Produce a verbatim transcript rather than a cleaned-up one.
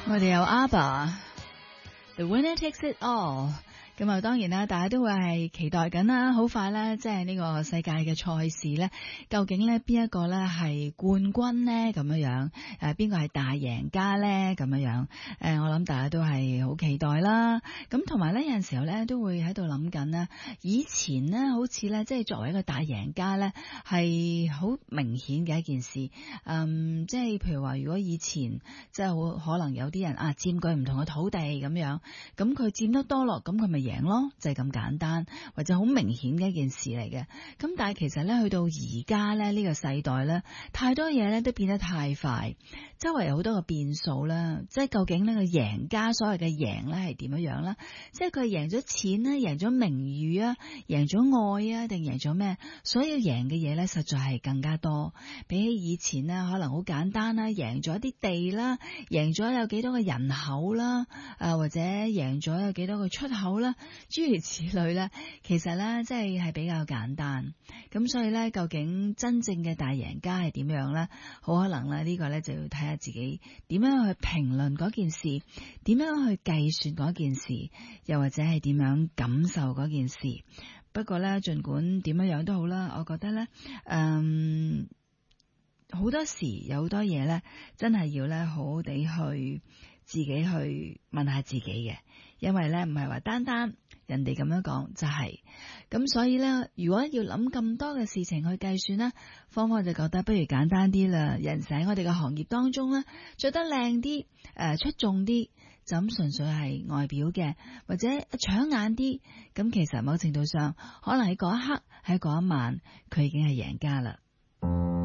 我哋有 ABBA，The Winner Takes It All。咁啊，當然啦，大家都會係期待緊啦，好快咧，即係呢個世界嘅賽事咧，究竟咧邊一個咧係冠軍咧咁樣樣？誒，邊個係大贏家咧咁樣樣？誒，我諗大家都係好期待啦。咁同埋咧，有陣時候咧都會喺度諗緊咧，以前咧好似咧，即係作為一個大贏家咧，係好明顯嘅一件事。嗯，即係譬如話，如果以前即係好可能有啲人啊佔據唔同嘅土地咁樣，咁佢佔得多落，咁佢咪贏咯，就係咁簡單，或者好明顯嘅一件事嚟嘅。咁但係其實咧，去到而家咧呢個世代咧，太多嘢咧都變得太快，周圍有好多個變數啦。即係究竟呢個贏家所謂嘅贏咧係點樣樣啦？即係佢係贏咗錢啦，贏咗名譽啊，贏咗愛啊，定贏咗咩？所有贏嘅嘢咧，實在係更加多。比起以前呢，可能好簡單啦，贏咗啲地啦，贏咗有幾多個人口啦，誒或者贏咗有幾多個出口啦。諸如此類咧，其實咧，即係係比較簡單。咁所以咧，究竟真正嘅大贏家係點樣咧？好可能咧，呢個咧就要睇下自己點樣去評論嗰件事，點樣去計算嗰件事，又或者係點樣感受嗰件事。不過咧，盡管點樣樣都好啦，我覺得咧，嗯，好多時有好多嘢咧，真係要咧好好地去自己去問下自己嘅。因為咧唔係話單單人哋咁樣講就係，咁所以咧，如果要諗咁多嘅事情去計算咧，芳芳就覺得不如簡單啲啦。人喺我哋嘅行業當中咧，着得靚啲，誒出眾啲，就咁純粹係外表嘅，或者搶眼啲，咁其實某程度上可能喺嗰一刻，喺嗰一晚，佢已經係贏家啦。